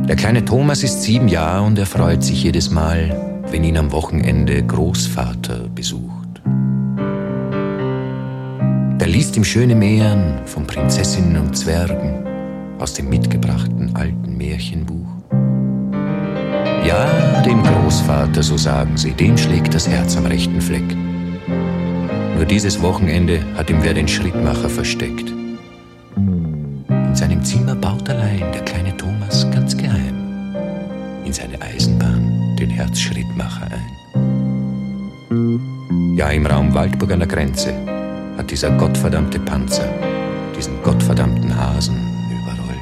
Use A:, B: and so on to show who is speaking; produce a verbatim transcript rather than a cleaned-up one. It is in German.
A: Der kleine Thomas ist sieben Jahre und er freut sich jedes Mal, wenn ihn am Wochenende Großvater besucht. Er liest ihm schöne Märchen von Prinzessinnen und Zwergen aus dem mitgebrachten alten Märchenbuch. Ja, dem Großvater, so sagen sie, dem schlägt das Herz am rechten Fleck. Nur dieses Wochenende hat ihm wer den Schrittmacher versteckt. In seinem Zimmer baut allein der kleine Thomas ganz geheim in seine Eisenbahn den Herzschrittmacher ein. Ja, im Raum Waldburg an der Grenze hat dieser gottverdammte Panzer diesen gottverdammten Hasen